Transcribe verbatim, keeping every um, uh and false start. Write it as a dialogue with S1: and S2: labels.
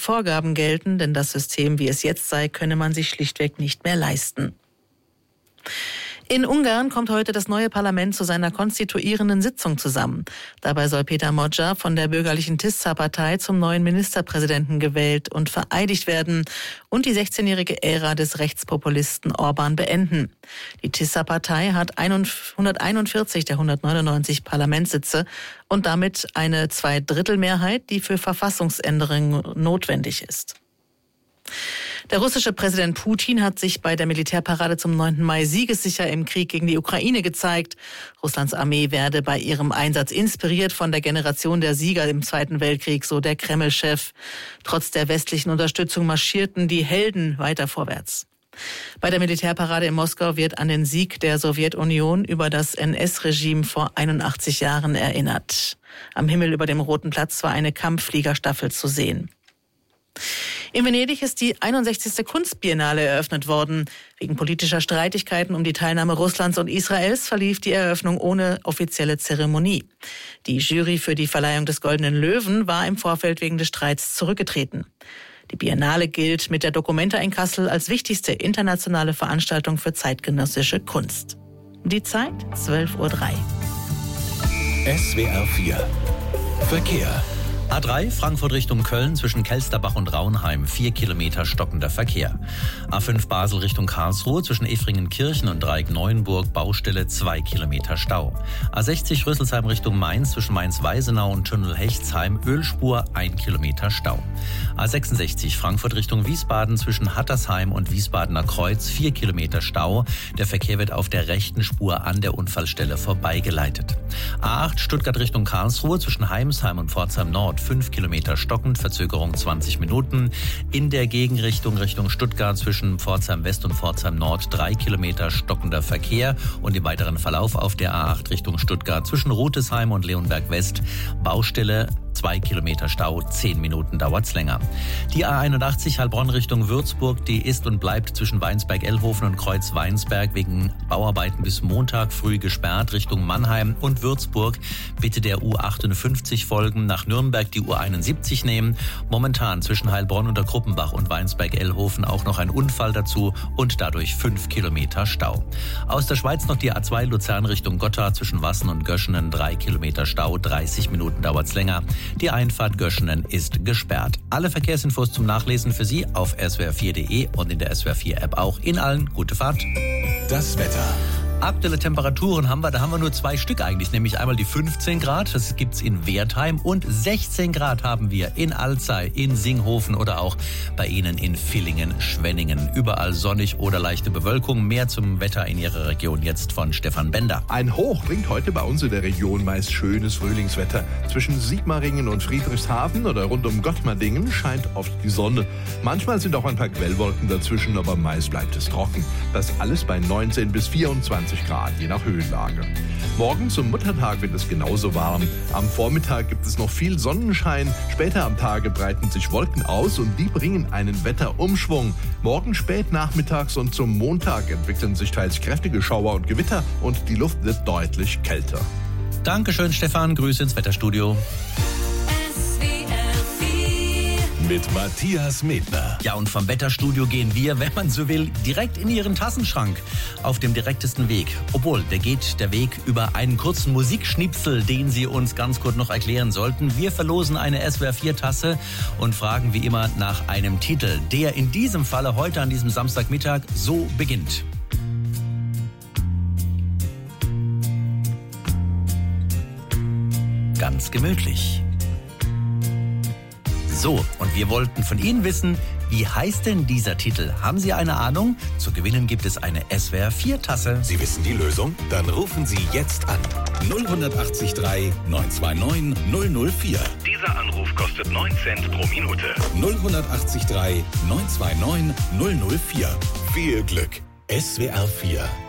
S1: Vorgaben gelten, denn das System, wie es jetzt sei, könne man sich schlichtweg nicht mehr leisten. In Ungarn kommt heute das neue Parlament zu seiner konstituierenden Sitzung zusammen. Dabei soll Peter Magyar von der bürgerlichen Tisza-Partei zum neuen Ministerpräsidenten gewählt und vereidigt werden und die sechzehnjährige Ära des Rechtspopulisten Orban beenden. Die Tisza-Partei hat hunderteinundvierzig der hundertneunundneunzig Parlamentssitze und damit eine Zweidrittelmehrheit, die für Verfassungsänderungen notwendig ist. Der russische Präsident Putin hat sich bei der Militärparade zum neunten Mai siegessicher im Krieg gegen die Ukraine gezeigt. Russlands Armee werde bei ihrem Einsatz inspiriert von der Generation der Sieger im Zweiten Weltkrieg, so der Kreml-Chef. Trotz der westlichen Unterstützung marschierten die Helden weiter vorwärts. Bei der Militärparade in Moskau wird an den Sieg der Sowjetunion über das N S-Regime vor einundachtzig Jahren erinnert. Am Himmel über dem Roten Platz war eine Kampffliegerstaffel zu sehen. In Venedig ist die einundsechzigste Kunstbiennale eröffnet worden. Wegen politischer Streitigkeiten um die Teilnahme Russlands und Israels verlief die Eröffnung ohne offizielle Zeremonie. Die Jury für die Verleihung des Goldenen Löwen war im Vorfeld wegen des Streits zurückgetreten. Die Biennale gilt mit der Documenta in Kassel als wichtigste internationale Veranstaltung für zeitgenössische Kunst. Die Zeit zwölf Uhr drei.
S2: S W R vier Verkehr.
S3: A drei Frankfurt Richtung Köln zwischen Kelsterbach und Raunheim, vier Kilometer stockender Verkehr. A fünf Basel Richtung Karlsruhe zwischen Efringenkirchen und Dreieck-Neuenburg, Baustelle, zwei Kilometer Stau. A sechzig Rüsselsheim Richtung Mainz zwischen Mainz-Weisenau und Tunnel-Hechtsheim, Ölspur, ein Kilometer Stau. A sechsundsechzig Frankfurt Richtung Wiesbaden zwischen Hattersheim und Wiesbadener Kreuz, vier Kilometer Stau. Der Verkehr wird auf der rechten Spur an der Unfallstelle vorbeigeleitet. A acht Stuttgart Richtung Karlsruhe zwischen Heimsheim und Pforzheim Nord, fünf Kilometer stockend, Verzögerung zwanzig Minuten. In der Gegenrichtung Richtung Stuttgart zwischen Pforzheim West und Pforzheim Nord drei Kilometer stockender Verkehr und im weiteren Verlauf auf der A acht Richtung Stuttgart zwischen Rotesheim und Leonberg West Baustelle, zwei Kilometer Stau, zehn Minuten dauert's länger. Die A einundachtzig Heilbronn Richtung Würzburg, die ist und bleibt zwischen Weinsberg-Ellhofen und Kreuz-Weinsberg wegen Bauarbeiten bis Montag früh gesperrt Richtung Mannheim und Würzburg. Bitte der U achtundfünfzig folgen, nach Nürnberg die U einundsiebzig nehmen. Momentan zwischen Heilbronn unter Kruppenbach und Weinsberg-Ellhofen auch noch ein Unfall dazu und dadurch fünf Kilometer Stau. Aus der Schweiz noch die A zwei Luzern Richtung Gotthard zwischen Wassen und Göschenen, drei Kilometer Stau, dreißig Minuten dauert's länger. Die Einfahrt Göschenen ist gesperrt. Alle Verkehrsinfos zum Nachlesen für Sie auf S W R vier Punkt de und in der S W R vier App auch. In allen gute Fahrt.
S2: Das Wetter.
S3: Aktuelle Temperaturen haben wir, da haben wir nur zwei Stück eigentlich, nämlich einmal die fünfzehn Grad, das gibt's in Wertheim, und sechzehn Grad haben wir in Alzey, in Singhofen oder auch bei Ihnen in Villingen, Schwenningen. Überall sonnig oder leichte Bewölkung. Mehr zum Wetter in Ihrer Region jetzt von Stefan Bender.
S4: Ein Hoch bringt heute bei uns in der Region meist schönes Frühlingswetter. Zwischen Sigmaringen und Friedrichshafen oder rund um Gottmardingen scheint oft die Sonne. Manchmal sind auch ein paar Quellwolken dazwischen, aber meist bleibt es trocken. Das alles bei neunzehn bis vierundzwanzig Grad, je nach Höhenlage. Morgen zum Muttertag wird es genauso warm. Am Vormittag gibt es noch viel Sonnenschein. Später am Tage breiten sich Wolken aus und die bringen einen Wetterumschwung. Morgen spät nachmittags und zum Montag entwickeln sich teils kräftige Schauer und Gewitter und die Luft wird deutlich kälter.
S3: Dankeschön, Stefan. Grüße ins Wetterstudio.
S2: Mit Matthias Medner.
S3: Ja, und vom Wetterstudio gehen wir, wenn man so will, direkt in Ihren Tassenschrank. Auf dem direktesten Weg. Obwohl, der geht der Weg über einen kurzen Musikschnipsel, den Sie uns ganz kurz noch erklären sollten. Wir verlosen eine S W R vier Tasse und fragen wie immer nach einem Titel, der in diesem Falle heute an diesem Samstagmittag so beginnt. Ganz gemütlich. So, und wir wollten von Ihnen wissen, wie heißt denn dieser Titel? Haben Sie eine Ahnung? Zu gewinnen gibt es eine S W R vier Tasse.
S2: Sie wissen die Lösung? Dann rufen Sie jetzt an. null acht drei neun zwei neun null null vier.
S5: Dieser Anruf kostet neun Cent pro Minute.
S2: null acht drei neun zwei neun null null vier. Viel Glück. S W R vier